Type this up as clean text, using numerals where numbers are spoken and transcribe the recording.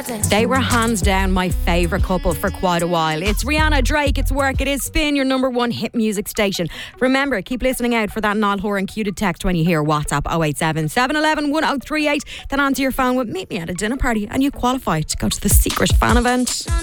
They were hands down my favourite couple for quite a while. It's Rihanna, Drake, it's Work, it is Spin, your number one hit music station. Remember, keep listening out for that Niall Horan cued text when you hear WhatsApp 087 711 1038. Then onto your phone with Meet Me at a Dinner Party and you qualify to go to the secret fan event.